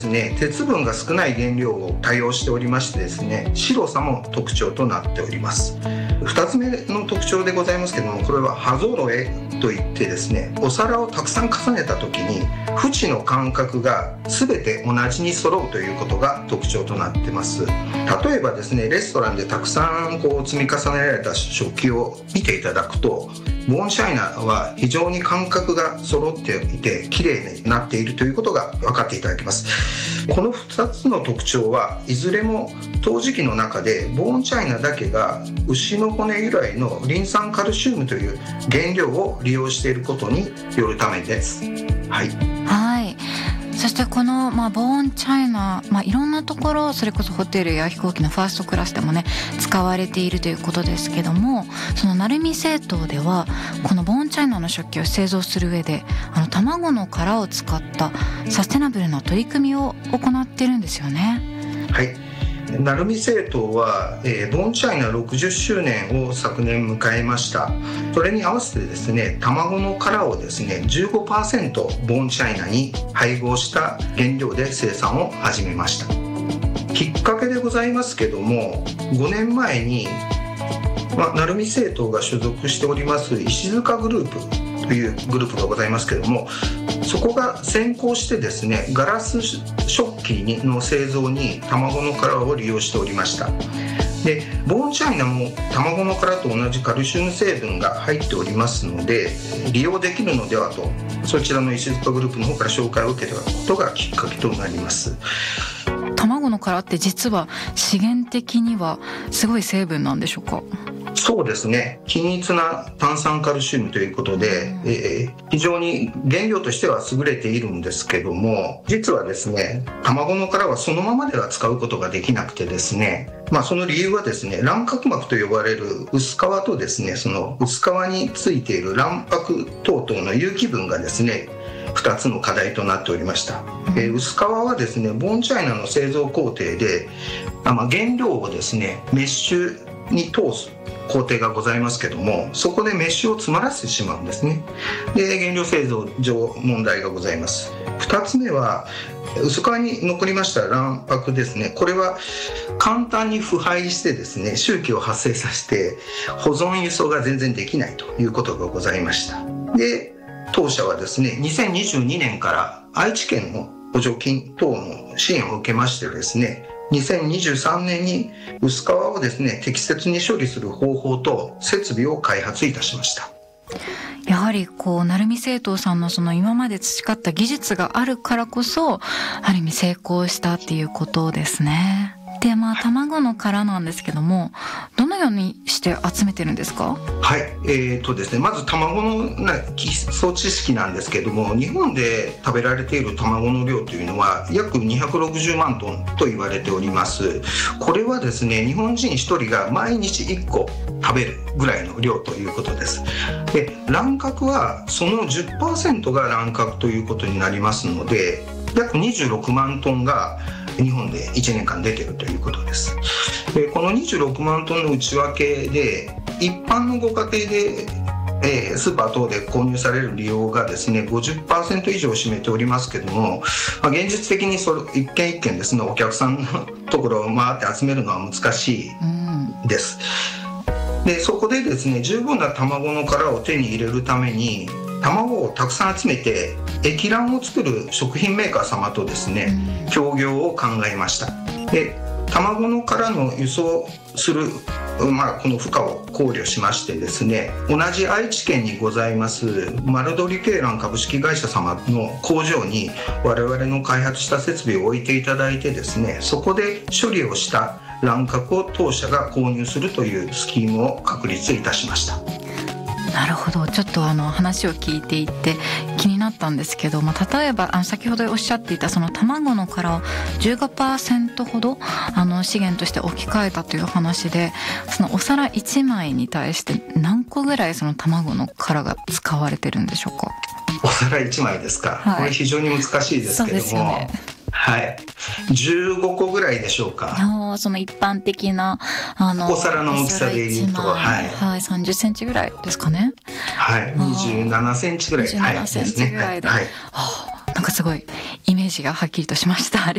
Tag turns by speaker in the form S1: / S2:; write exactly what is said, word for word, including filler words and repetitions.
S1: ね、鉄分が少ない原料を多用しておりましてですね、白さも特徴となっております。ふたつめの特徴でございますけども、これは刃揃えといってですね、お皿をたくさん重ねた時に縁の間隔が全て同じに揃うということが特徴となっています。例えばですね、レストランでたくさんこう積み重ねられた食器を見ていただくと、ボーンチャイナは非常に間隔が揃っていて綺麗になっているということが分かっていただけます。このふたつの特徴はいずれも陶磁器の中でボーンチャイナだけが牛の骨由来のリン酸カルシウムという原料を利用していることによるためです。はい、
S2: はい。そしてこの、まあ、ボーンチャイナ、まあ、いろんなところ、それこそホテルや飛行機のファーストクラスでもね使われているということですけども、その鳴海製陶ではこのボーンチャイナの食器を製造する上であの卵の殻を使ったサステナブルな取り組みを行ってるんですよね。
S1: はい、鳴海製陶は、えー、ボーンチャイナろくじゅっしゅうねんを昨年迎えました。それに合わせてですね、卵の殻をですね じゅうごパーセント ボーンチャイナに配合した原料で生産を始めました。きっかけでございますけども、ごねんまえに、まあ、鳴海製陶が所属しております石塚グループというグループがございますけれども、そこが先行してですね、ガラス食器の製造に卵の殻を利用しておりました。で、ボーンチャイナも卵の殻と同じカルシウム成分が入っておりますので利用できるのではと、そちらの石塚グループの方から紹介を受けたことがきっかけとなります。
S2: 卵の殻って実は資源的にはすごい成分なんでしょうか？
S1: そうですね、均一な炭酸カルシウムということで、えー、非常に原料としては優れているんですけども、実はですね、卵の殻はそのままでは使うことができなくてですね、まあ、その理由はですね、卵殻膜と呼ばれる薄皮とですね、その薄皮についている卵白等々の有機分がですね、ふたつの課題となっておりました。えー、薄皮はですね、ボーンチャイナの製造工程で、あまあ、原料をですねメッシュに通す工程がございますけども、そこでメッシュを詰まらせてしまうんですね。で、原料製造上問題がございます。ふたつめは薄皮に残りました卵白ですね。これは簡単に腐敗してですね、周期を発生させて保存輸送が全然できないということがございました。で、当社はですね、にせんにじゅうにねんから愛知県の補助金等の支援を受けましてですね、にせんにじゅうさんねんに薄皮をですね、適切に処理する方法と設備を開発いたしました。
S2: やはりこう鳴海製陶さんのその今まで培った技術があるからこそ、ある意味成功したっていうことですね。で、まあ卵の殻なんですけども、どのようにして集めてるんですか？
S1: はい、えーとですね、まず卵の基礎知識なんですけども、日本で食べられている卵の量というのは約にひゃくろくじゅうまんトンと言われております。これはですね、日本人ひとりが毎日いっこ食べるぐらいの量ということです。で、卵殻はその じゅっパーセント が卵殻ということになりますので、約にじゅうろくまんトンが日本でいちねんかん出ているということです。で、このにじゅうろくまんトンの内訳で、一般のご家庭で、えー、スーパー等で購入される利用がですね ごじゅっパーセント 以上を占めておりますけども、まあ、現実的にそれ一軒一軒ですね、お客さんのところを回って集めるのは難しいです。で、そこでですね、十分な卵の殻を手に入れるために卵をたくさん集めて液卵を作る食品メーカー様とですね、協業を考えました。で、卵の殻の輸送する、まあ、この負荷を考慮しましてですね、同じ愛知県にございます丸鳥鶏卵株式会社様の工場に我々の開発した設備を置いていただいてですね、そこで処理をした卵殻を当社が購入するというスキームを確立いたしました。
S2: なるほど。ちょっとあの話を聞いていて気になったんですけど、まあ、例えばあの先ほどおっしゃっていたその卵の殻を じゅうごパーセント ほどあの資源として置き換えたという話で、そのお皿いちまいに対して何個ぐらいその卵の殻が使われてるんでしょうか？
S1: お皿いちまいですか、はい、これ非常に難しいですけども、そうですよね。はい、じゅうごこぐらいでしょうか。
S2: その一般的なあの
S1: お皿の大きさでいうと、はい
S2: はい、さんじゅっセンチぐらいですかね。
S1: はい、にじゅうななセンチぐらい、
S2: にじゅうななセンチぐらいで、
S1: はい、
S2: はあ、なんかすごいイメージがはっきりとしました。あり